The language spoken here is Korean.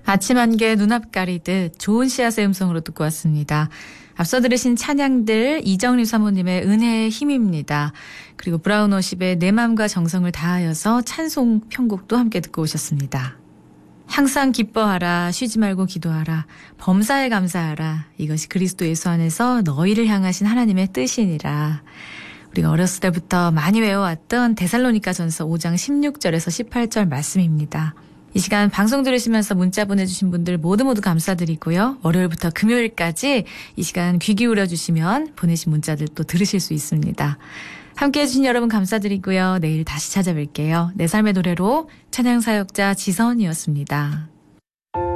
아침 안개 눈앞 가리듯 좋은 씨앗의 음성으로 듣고 왔습니다. 앞서 들으신 찬양들 이정림 사모님의 은혜의 힘입니다. 그리고 브라운워십의 내 맘과 정성을 다하여서 찬송 편곡도 함께 듣고 오셨습니다. 항상 기뻐하라, 쉬지 말고 기도하라, 범사에 감사하라. 이것이 그리스도 예수 안에서 너희를 향하신 하나님의 뜻이니라. 우리가 어렸을 때부터 많이 외워왔던 데살로니가전서 5장 16절에서 18절 말씀입니다. 이 시간 방송 들으시면서 문자 보내주신 분들 모두 감사드리고요. 월요일부터 금요일까지 이 시간 귀 기울여 주시면 보내신 문자들 또 들으실 수 있습니다. 함께해 주신 여러분 감사드리고요. 내일 다시 찾아뵐게요. 내 삶의 노래로 찬양사역자 지선이었습니다.